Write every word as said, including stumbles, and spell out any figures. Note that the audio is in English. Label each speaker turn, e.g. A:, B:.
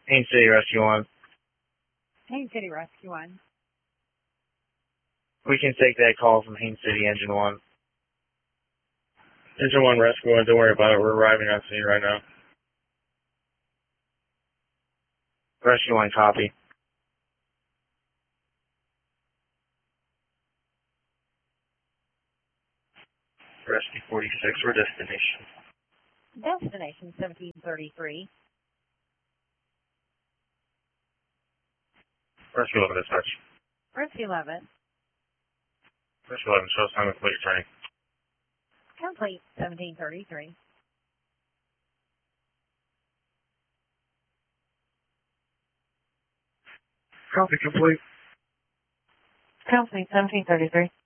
A: Haines City Rescue one.
B: Haines City Rescue one.
A: We can take that call from Haines City Engine one.
C: Engine one Rescue one, don't worry about it. We're arriving on scene right now.
A: Rescue one, copy.
C: Rescue forty-six, we're destination.
B: Destination seventeen thirty-three.
C: Rescue eleven dispatch.
B: Rescue eleven.
C: Rescue eleven, show us time and complete your training.
B: Complete seventeen thirty-three.
C: Copy complete.
B: Complete seventeen thirty-three.